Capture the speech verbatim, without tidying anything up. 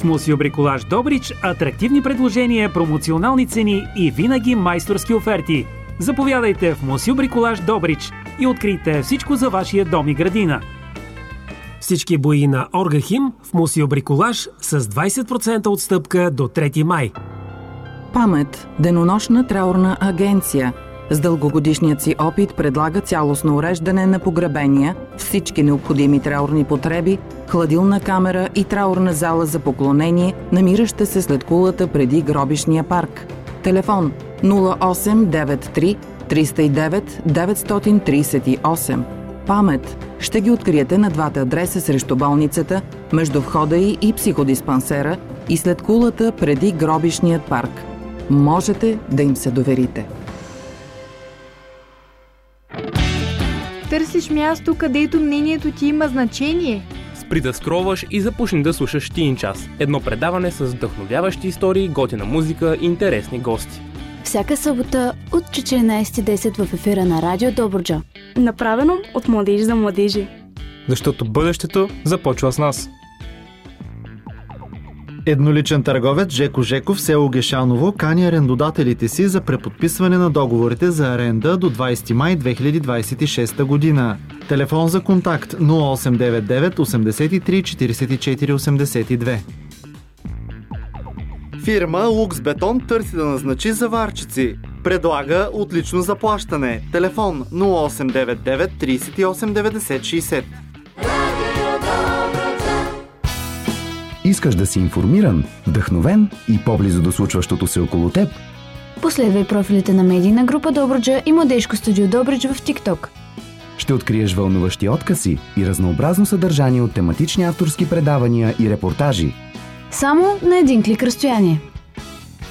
В Мусио Бриколаж Добрич атрактивни предложения, промоционални цени и винаги майсторски оферти. Заповядайте в Мусио Бриколаж Добрич и открийте всичко за вашия дом и градина. Всички бои на Оргахим в Мусио Бриколаж с двайсет процента отстъпка до трети май. Памет – денонощна траурна агенция. С дългогодишният си опит предлага цялостно уреждане на погребения, всички необходими траурни потреби, хладилна камера и траурна зала за поклонение, намираща се след кулата преди гробишния парк. Телефон нула осем девет три триста и девет деветстотин трийсет и осем. Памет ще ги откриете на двата адреса срещу болницата, между входа й и психодиспансера и след кулата преди гробишният парк. Можете да им се доверите. Търсиш място, където мнението ти има значение? Спри да скролваш и започни да слушаш Тин час. Едно предаване с вдъхновяващи истории, готина музика и интересни гости. Всяка събота от четиринайсет и десет в ефира на Радио Добруджа. Направено от младежи за младежи. Защото бъдещето започва с нас. Едноличен търговец Жеко Жеков в село Гешаново кани арендодателите си за преподписване на договорите за аренда до двайсети май две хиляди двайсет и шеста година. Телефон за контакт нула осем девет девет осемдесет и три четирийсет и четири осемдесет и две. Фирма Лукс Бетон търси да назначи заварчици. Предлага отлично заплащане. Телефон нула осем девет девет трийсет и осем деветдесет шейсет. Искаш да си информиран, вдъхновен и по-близо до случващото се около теб? Последвай профилите на медийна група Добруджа и Младежко студио Добрич в TikTok. Ще откриеш вълнуващи откази и разнообразно съдържание от тематични авторски предавания и репортажи. Само на един клик разстояние.